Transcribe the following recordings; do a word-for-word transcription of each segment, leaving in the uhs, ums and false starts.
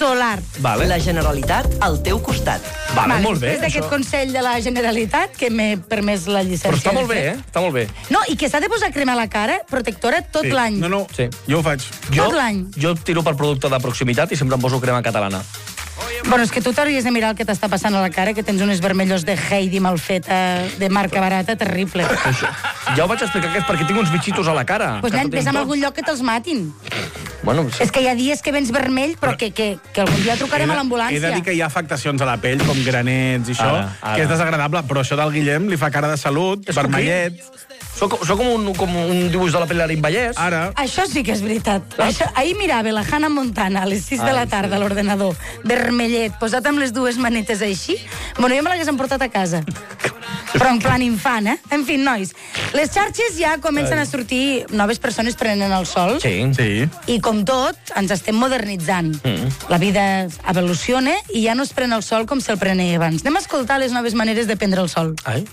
solar. Vale. La Generalitat al teu costat. Vale, molt bé. Després d'aquest consell de la Generalitat, que m'he permès la llicència. Però està de molt bé, fer. eh? Està molt bé. No, i que s'ha de posar crema a la cara, protectora, tot Sí. l'any. No, no, Sí. jo ho faig. Jo, Tot l'any. jo tiro per producte de proximitat i sempre em poso crema catalana. Bueno, és que tu t'hauries de mirar el que t'està passant a la cara, que tens uns vermellos de Heidi mal feta, de marca barata, terrible. Això. Ja ho vaig explicar, que és perquè tinc uns bitxitos a la cara. Pues que nen, tot ves en tot. algun lloc que te'ls matin. Bueno, És que hi ha dies que vens vermell, però que, que, que algun dia trucarem a He l'ambulància. de dir que hi ha afectacions a la pell, com granets i això, Ara, ara. que és desagradable, però això del Guillem li fa cara de salut, És vermellet. Soc, soc com, un, com un dibuix de la Pelarín Vallès. Ara, Això sí que és veritat. Això, ahir mirava la Hannah Montana a les sis de la Ai, tarda a l'ordenador, vermellet, posat amb les dues manetes així. Bueno, jo me l'hagués emportat a casa. Però en plan infant, eh? En fi, nois, les xarxes ja comencen a sortir noves persones prenent el sol. Sí. sí. I com tot, ens estem modernitzant. Mm. La vida evoluciona i ja no es pren el sol com se'l prenia abans. Anem a escoltar les noves maneres de prendre el sol. Ai.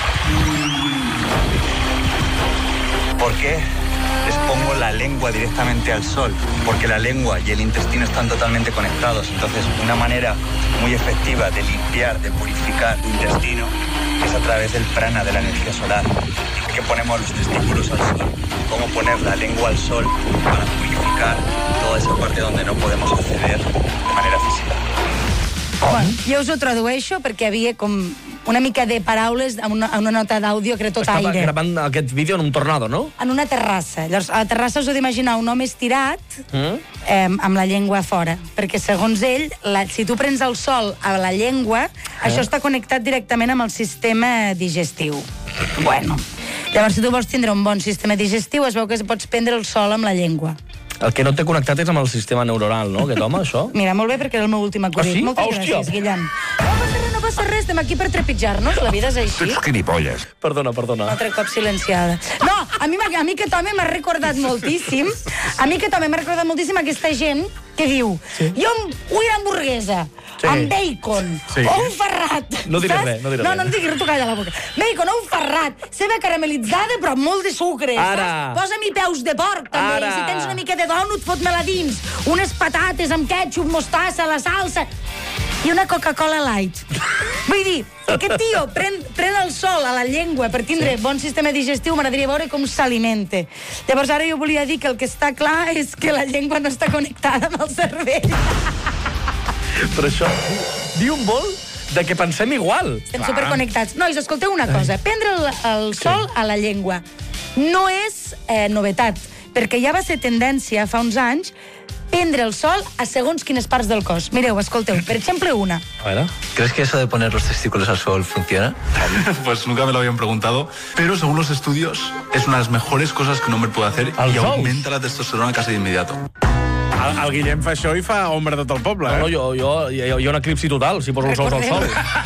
¿Por qué les pongo la lengua directamente al sol? Porque la lengua y el intestino están totalmente conectados. Entonces, una manera muy efectiva de limpiar, de purificar tu intestino es a través del prana, de la energía solar. ¿Por qué ponemos los testículos al sol? ¿Cómo poner la lengua al sol para purificar toda esa parte donde no podemos acceder de manera física? Bueno, jo us ho tradueixo perquè havia com una mica de paraules en una, en una nota d'àudio que era tot Estava aire. gravant aquest vídeo en un tornado, no? En una terrassa. Llavors, a la terrassa us heu d'imaginar un home estirat Mm? eh, amb la llengua fora. Perquè, segons ell, la, si tu prens el sol a la llengua, eh? això està connectat directament amb el sistema digestiu. Bueno. Llavors, si tu vols tindre un bon sistema digestiu, es veu que pots prendre el sol amb la llengua. El que no té connectat és amb el sistema neuronal, no, aquest home, això? Mira, molt bé, perquè era el meu últim acudit. Ah, sí? Moltes Hòstia. gràcies, Guillem. No passa res, no passa res, estem aquí per trepitjar-nos, la vida és així. Gilipolles. Perdona, perdona. Un altre cop silenciada. No, a mi, m'ha- a mi aquest home m'ha recordat moltíssim, a mi aquest home m'ha recordat moltíssim aquesta gent que diu, sí. jo em- vull una hamburguesa, Sí. amb bacon, Sí. o un ferrat. No diré saps? res, no diré no, res. No, no diguis res, tu calla la boca. Bacon o un ferrat, ceba caramelitzada, però amb molt de sucre. Ara. Saps? Posa-m'hi peus de porc, també. Ara. I si tens una mica de dònut, fot-me-la dins. Unes patates amb ketchup, mostassa, la salsa i una Coca-Cola Light. Vull dir, aquest tio pren, pren el sol a la llengua per tindre sí. bon sistema digestiu, m'agradaria veure com s'alimenta. Llavors ara jo volia dir que el que està clar és que la llengua no està connectada amb el cervell. Però això diu molt de que pensem igual. Estem superconnectats. Nois, escolteu una cosa. Prendre el, el sol a la llengua no és eh, novetat, perquè ja va ser tendència fa uns anys prendre el sol a segons quines parts del cos. Mireu, escolteu, per exemple, una. A veure. ¿Crees que eso de poner los testículos al sol funciona? Pues nunca me lo habían preguntado, pero según los estudios es una de las mejores cosas que un hombre puede hacer ¿Al y sol? aumenta la testosterona casi de inmediato. El, el Guillem fa això i fa ombra a tot el poble, eh? No, no, jo, jo, jo, jo una eclipsi total, si poso els ous al sol.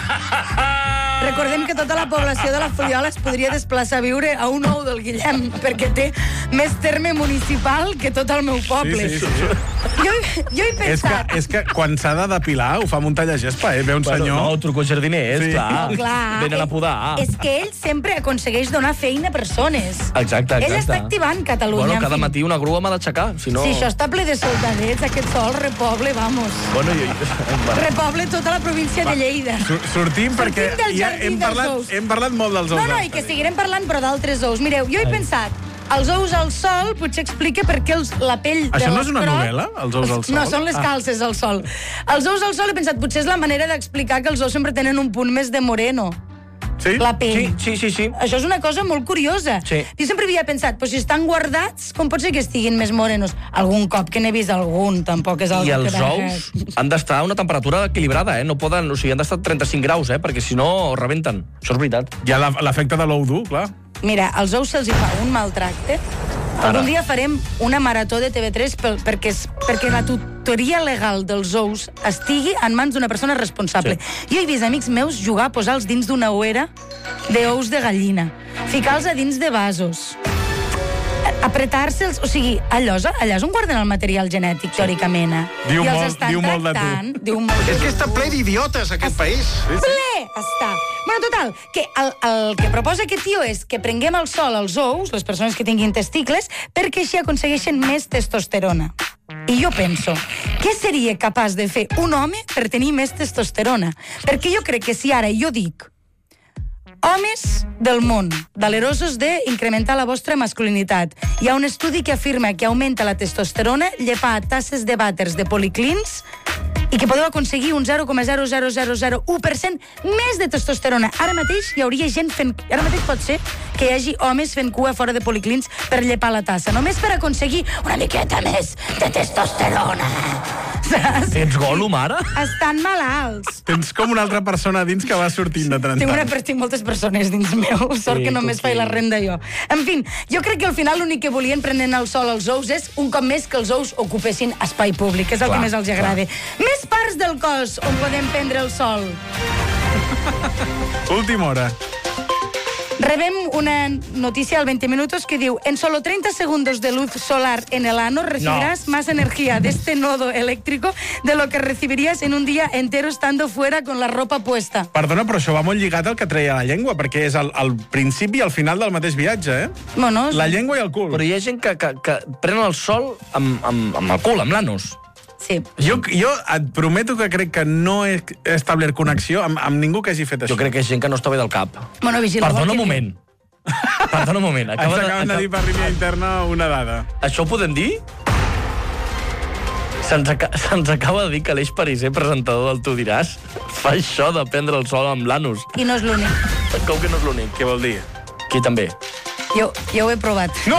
Recordem que tota la població de la Fuliola es podria desplaçar a viure a un ou del Guillem, perquè té més terme municipal que tot el meu poble. Sí, sí, sí. Jo, jo he És que, pensat... és que quan s'ha de depilar ho fa muntanya gespa, eh? Ve un Bueno, senyor... no, truco jardiners, Sí. clar. Clar, Venen a podar. És que ell sempre aconsegueix donar feina a persones. Exacte, exacte. Ell està activant Catalunya. Bueno, en cada fi. matí una grua m'ha d'aixecar, si no... Si això està ple de soldadets, aquest sol repoble, vamos. Bueno, jo... jo... Repoble tota la província de Lleida. Sur- Sortim perquè Sortim del ja jardí hem dels parlat, ous. hem parlat molt dels ous. No, no, i que seguirem parlant, però d'altres ous. Mireu, jo he pensat, els ous al sol potser explica per què els, la pell Això de no és una l'escrot- novel·la, els ous al sol? No, són les Ah. calces al sol. Els ous al sol he pensat, potser és la manera d'explicar que els ous sempre tenen un punt més de moreno. Sí? La pell. Sí, sí, sí, sí. Això és una cosa molt curiosa. Sí. Jo sempre havia pensat, però si estan guardats, com pot ser que estiguin més morenos? Algun cop que n'he vist algun, tampoc és algo I els que... ous han d'estar a una temperatura equilibrada, eh? No poden, o sigui, han d'estar a trenta-cinc graus, eh? Perquè si no, rebenten. Això és veritat. Hi ha la- l'efecte de l'ou dur, clar. Mira, als ous se'ls hi fa un maltracte. Algun dia farem una marató de T V tres pel, perquè, es- perquè la tutoria legal dels ous estigui en mans d'una persona responsable. Sí. Jo he vist amics meus jugar a posar-los dins d'una ouera d'ous de gallina, ficar-los a dins de vasos, apretar-se'ls... O sigui, allò, és- allà és on guarden el material genètic, teòricament. eh? Diu I els molt- estan diu molt de tu. tractant, Diu molt de És que tu. està ple d'idiotes, aquest país. Ple està. Bueno, total, que el, el que proposa aquest tio és que prenguem el sol als ous, les persones que tinguin testicles, perquè així aconsegueixen més testosterona. I jo penso, què seria capaç de fer un home per tenir més testosterona? Perquè jo crec que si ara jo dic homes del món, valerosos d'incrementar la vostra masculinitat, hi ha un estudi que afirma que augmenta la testosterona llepar tasses de vàters de policlins i que podeu aconseguir un zero coma zero zero zero zero u per cent més de testosterona. Ara mateix hi hauria gent fent... Ara mateix pot ser que hi hagi homes fent cua fora de policlins per llepar la tassa, només per aconseguir una miqueta més de testosterona. Saps? Ets Gollum, ara? Estan malalts. Tens com una altra persona dins que va sortint de tant en Tinc, una, tant. tinc moltes persones dins meu, sort Sí, que només tu faig sí. la renda jo. En fi, jo crec que al final l'únic que volien prenent el sol als ous és, un cop més, que els ous ocupessin espai públic, és el Clar, que més els agrada. Més parts del cos on podem prendre el sol. Última hora. Rebem una noticia al veinte minutos que diu: en solo treinta segundos de luz solar en el ano recibirás no. más energía de este nodo eléctrico de lo que recibirías en un día entero estando fuera con la ropa puesta. Perdona, però això va molt lligat al que treia la llengua, perquè és el, el principi i el final del mateix viatge, eh? Bueno, La llengua i el cul. Però hi ha gent que, que, que pren el sol amb, amb, amb el cul, amb l'anus. sí. Jo, jo et prometo que crec que no he establert connexió amb, amb ningú que hagi fet això. Jo crec que és gent que no està bé del cap. Bueno, vigila. Perdona que- un moment. Perdona un moment. Ens Acaba de, acaben de dir per línia interna una dada. Això ho podem dir? Se'ns aca se acaba de dir que l'Eix Pariser, presentador del Tu diràs, fa això de prendre el sol amb l'anus. I no és l'únic. Com que no és l'únic? Què vol dir? Qui també? Jo, jo ho he provat. No!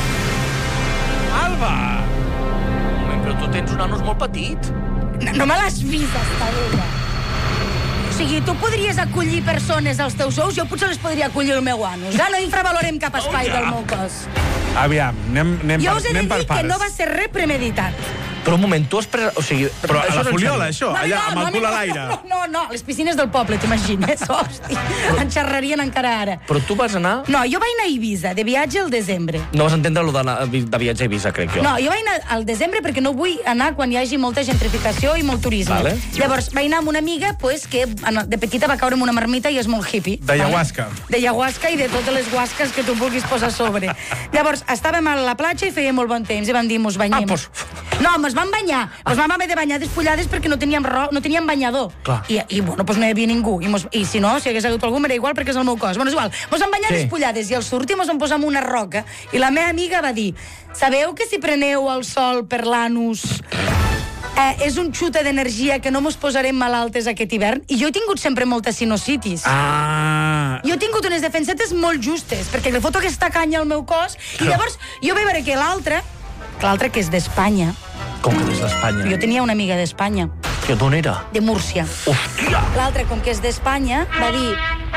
Alba! Un moment, però tu tens un anus molt petit. No, no me l'has vist, esta vella. O sigui, tu podries acollir persones als teus ous, jo potser les podria acollir el meu anus. Ja no infravalorem cap espai del meu cos. Aviam, anem, anem, Jo per, us he de anem per dir que pares. no va ser res premeditat. Però un moment, tu has pres... O sigui, Però a això la no en Fuliola, sèrio. això, allà, amb el cul a l'aire. No, no, no, les piscines del poble, t'imagines? Hòstia, en xerrarien encara ara. Però tu vas anar... No, jo vaig anar a Eivissa, de viatge al desembre. No vas entendre lo d'anar de viatge a Eivissa, crec jo. No, jo vaig anar al desembre perquè no vull anar quan hi hagi molta gentrificació i molt turisme. Vale. Llavors, vaig anar amb una amiga pues, que de petita va caure amb una marmita i és molt hippie. De ayahuasca. Vale? De ayahuasca i de totes les guasques que tu vulguis posar a sobre. Llavors, estàvem a la platja i feia molt bon temps i van dir, mos banyem. Ah, pues... No, mos van banyar. Mos vam haver de banyar despullades perquè no teníem, ro no teníem banyador. Clar. I, i bueno, pues no hi havia ningú. I, mos, I si no, si hagués hagut algú, m'era igual perquè és el meu cos. Bueno, és igual. Mos vam banyar Sí. despullades i al sortir mos vam posar en una roca i la meva amiga va dir: sabeu que si preneu el sol per l'anus eh, és un xute d'energia que no mos posarem malaltes aquest hivern? I jo he tingut sempre molta sinusitis. Ah! Jo he tingut unes defensetes molt justes, perquè li foto aquesta canya al meu cos, i llavors jo vaig veure que l'altre, que l'altre que és d'Espanya, Com que des d'Espanya? jo tenia una amiga d'Espanya, Que d'on era? de Múrcia. Hòstia! L'altre, com que és d'Espanya, va dir: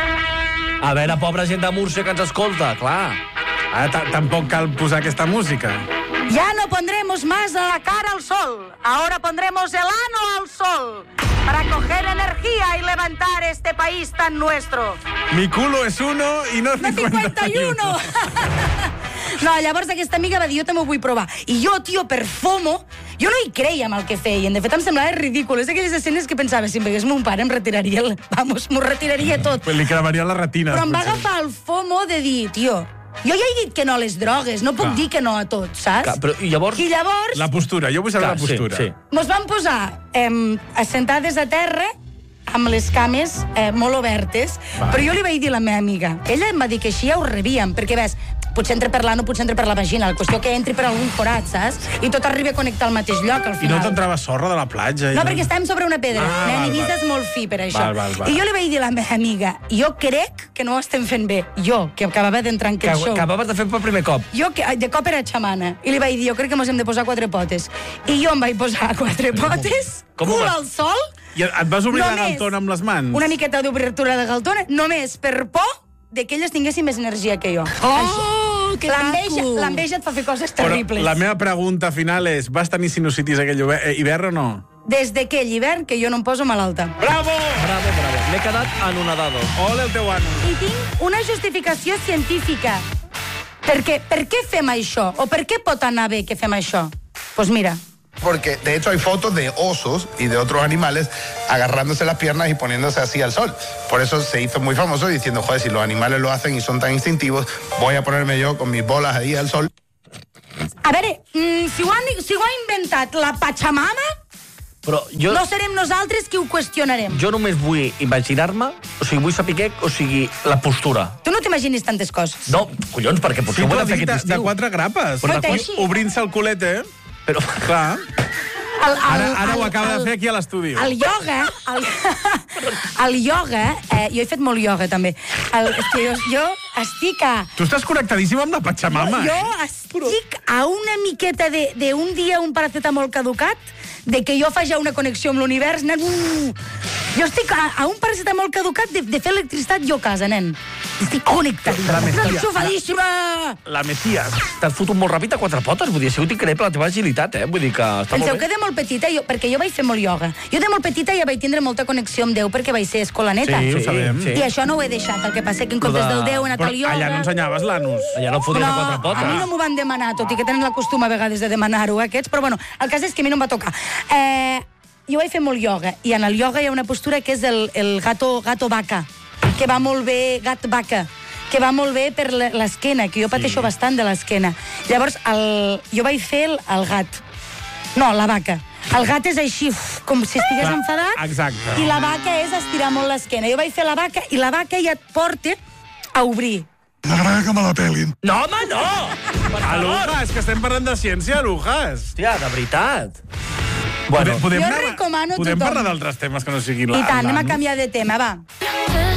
A veure, pobra gent de Múrcia que ens escolta, clar. Ara ta- tampoc cal posar aquesta música. ya no pondremos más la cara al sol, ahora pondremos el ano al sol, para coger energía y levantar este país tan nuestro. Mi culo és uno i no No cinquanta-uno. cinquanta i uno! No, llavors aquesta amiga va dir, jo també ho vull provar. I jo, tio, per FOMO, jo no hi creia amb el que feien. De fet, em semblava ridícul. És d'aquelles escenes que pensava, si em vegués mon pare, em retiraria el... Vamos, m'ho retiraria tot. Pues li cremaria la retina. Però em va potser. agafar el FOMO de dir, tio, jo ja he dit que no a les drogues, no puc Clar. dir que no a tot, saps? Clar, però, I llavors... I llavors, La postura, jo vull saber Clar, la postura. Sí, sí. mos van posar eh, assentades a terra amb les cames eh, molt obertes, Va. però jo li vaig dir a la meva amiga, ella em va dir que així ja ho rebíem, perquè ves, potser entra per l'ano, potser entra per la vagina, la qüestió que entri per algun forat, saps? I tot arriba a connectar al mateix lloc, al I final. no t'entrava sorra de la platja? i No, perquè estàvem sobre una pedra. Ah, Nen, val, Eivissa val. és molt fi per això. Val, val, val. I jo li vaig dir a la meva amiga, jo crec que no ho estem fent bé. Jo, que acabava d'entrar en Que aquest show. acabaves de fer per primer cop. Jo, que de cop era xamana. I li vaig dir, jo crec que mos hem de posar quatre potes. I jo em vaig posar quatre potes, Com ho cul vas- al sol, I et vas obrir la Només galtona amb les mans? una miqueta d'obertura de galtona, només per por de que elles tinguessin més energia que jo. Oh, que L'enveja maco! l'enveja et fa fer coses Però terribles. la meva pregunta final és, vas tenir sinusitis aquell hiver, eh, hivern o no? Des d'aquell hivern que jo no em poso malalta. Bravo! Bravo, bravo. M'he quedat anonadado. Ole el teu anus. I tinc una justificació científica. Perquè, per què fem això? O per què pot anar bé que fem això? Doncs pues mira, Porque de hecho hay fotos de osos y de otros animales agarrándose las piernas y poniéndose así al sol. Por eso se hizo muy famoso diciendo, joder, si los animales lo hacen y son tan instintivos, voy a ponerme yo con mis bolas ahí al sol. A veure, mm, si, ho han, si ho ha inventat la Pachamama, Però jo, no serem nosaltres qui ho qüestionarem. jo només vull imaginar-me, o sigui, vull saber què, o sigui, la postura. Tu no t'imaginis tantes coses. No, collons, perquè potser Sí, ho t'ho he ha de fer dit aquest de, de estiu. quatre grapes. Però de quatre- Obrint-se el culet, eh? Però, Clar. El, el, Ara, ara el, ho acaba el, de fer aquí a l'estudi. El ioga, el, el ioga, eh, jo he fet molt ioga també. El, és que jo, jo estic a... Tu estàs connectadíssim amb la Pachamama, jo eh? estic a una miqueta de, de un dia un paracetamol caducat, de que jo faig ja una connexió amb l'univers, nen. Uh, jo estic a, a un paracetamol caducat de, de fer electricitat jo a casa, nen. Estic connectadíssima, enxufadíssima! la Messias, t'has fotut molt ràpid a quatre potes, vull dir, ha sigut increïble la teva agilitat, eh? Vull dir que està Penseu molt que bé. de molt petita, jo, perquè jo vaig fer molt ioga, jo de molt petita ja vaig tindre molta connexió amb Déu perquè vaig ser escolaneta. Sí, ho sabem. Sí. I això no ho he deixat, el que passa que en comptes Però de- del Déu he anat Però al ioga... allà no ensenyaves l'anus. Allà no et foties a quatre potes. a mi no m'ho van demanar, tot i que tenen la costum a vegades de demanar-ho, aquests, però bueno, el cas és que a mi no em va tocar. Eh, jo vaig fer molt ioga, i en el ioga hi ha una postura que és el, el gato, gato vaca, que va molt bé, gat vaca, que va molt bé per l- l'esquena, que jo pateixo bastant de l'esquena. Llavors, el, jo vaig fer el, el gat. No, la vaca. El gat és així, uf, com si estigués Clar, enfadat, exacte. i la vaca és estirar molt l'esquena. Jo vaig fer la vaca, i la vaca ja et porta a obrir. M'agrada que me la pelin. No, home, no! Per A favor! l'Ujas, que estem parlant de ciència, a l'Ujas. Hòstia, de veritat. Bueno, podem Jo anar- recomano a Podem tothom. parlar d'altres temes que no siguin I tant, anem a l'anus? canviar de tema, va.